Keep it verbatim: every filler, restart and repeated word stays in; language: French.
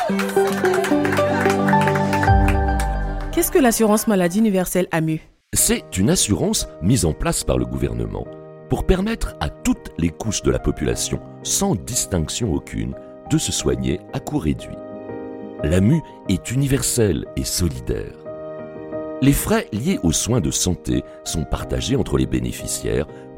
Qu'est-ce que l'assurance maladie universelle A M U ? C'est une assurance mise en place par le gouvernement pour permettre à toutes les couches de la population, sans distinction aucune, de se soigner à coût réduit. L'A M U est universelle et solidaire. Les frais liés aux soins de santé sont partagés entre les bénéficiaires